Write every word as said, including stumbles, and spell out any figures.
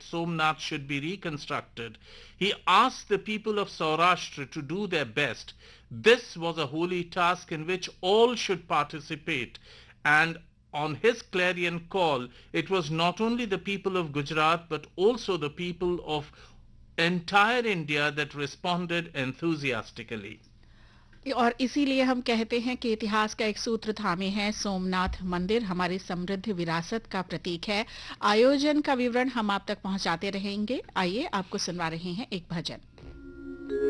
that Somnath should be reconstructed. He asked the people of Saurashtra to do their best. This was a holy task in which all should participate, and on his clarion call, it was not only the people of Gujarat but also the people of entire India that responded enthusiastically. और इसीलिए हम कहते हैं कि इतिहास का एक सूत्र थामे है, सोमनाथ मंदिर हमारी समृद्ध विरासत का प्रतीक है। आयोजन का विवरण हम आप तक पहुंचाते रहेंगे। आइए आपको सुनवा रहे हैं एक भजन।